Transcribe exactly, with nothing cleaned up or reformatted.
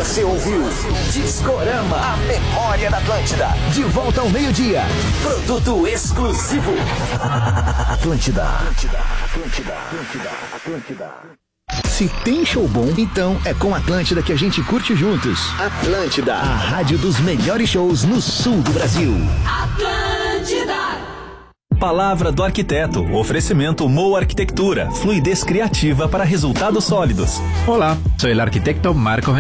Você ouviu Discorama, a memória da Atlântida. De volta ao meio-dia. Produto exclusivo. Atlântida. Atlântida. Atlântida. Atlântida. Atlântida. Se tem show bom, então é com Atlântida que a gente curte juntos. Atlântida, a rádio dos melhores shows no sul do Brasil. Atlântida. Palavra do arquiteto. Oferecimento Moa Arquitectura. Fluidez criativa para resultados sólidos. Hola, soy el arquitecto Marco